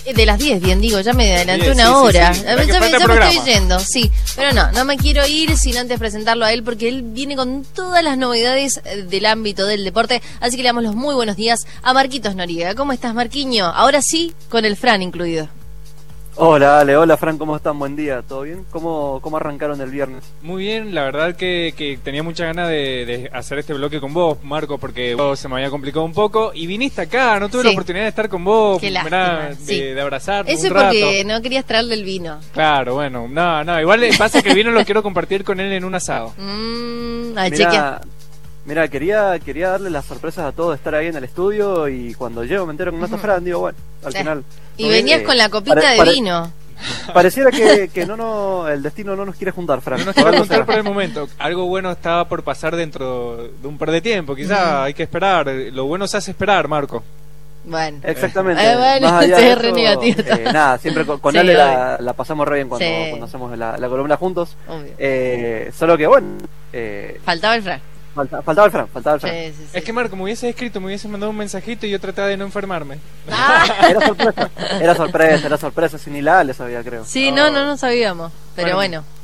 De las 10, bien digo, ya me adelanté 10, una sí, hora. sí. Ya me estoy yendo, sí. Pero no me quiero ir sin antes presentarlo a él, porque él viene con todas las novedades del ámbito del deporte. Así que le damos los muy buenos días a Marquitos Noriega. ¿Cómo estás, Marquiño? Ahora sí, con el Fran incluido. Hola Ale, hola Fran, ¿cómo están? Buen día, ¿todo bien? ¿Cómo arrancaron el viernes? Muy bien, la verdad que tenía mucha ganas de hacer este bloque con vos, Marco, porque vos se me había complicado un poco y viniste acá, no tuve la oportunidad de estar con vos, Qué lástima, de abrazarte Eso un rato. es porque no querías traerle el vino. Claro, bueno, no, igual pasa que el vino lo quiero compartir con él en un asado. Mira, quería darle las sorpresas a todos de estar ahí en el estudio y cuando llego me entero que no está Fran, digo, bueno, al final... Y venías con la copita de vino. Pareciera que el destino no nos quiere juntar, Fran. No nos quiere juntar por el momento. Algo bueno estaba por pasar dentro de un par de tiempo, quizá hay que esperar. Lo bueno se hace esperar, Marco. Bueno, exactamente. Bueno, más allá de eso, re negativo. Nada, siempre con sí, Ale la pasamos re bien cuando hacemos la columna juntos. Solo que bueno, faltaba el Fran. Faltaba el Fran. Sí. Es que Marco, me hubiese escrito, me hubiese mandado un mensajito y yo trataba de no enfermarme. Era sorpresa, sin ni la le sabía, creo. Sí, no sabíamos. Pero bueno,